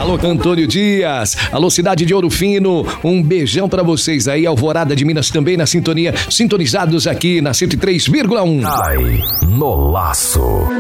Alô, Antônio Dias. Alô, cidade de Ouro Fino. Um beijão pra vocês aí. Alvorada de Minas também na sintonia. Sintonizados aqui na 103,1. Ai, no laço.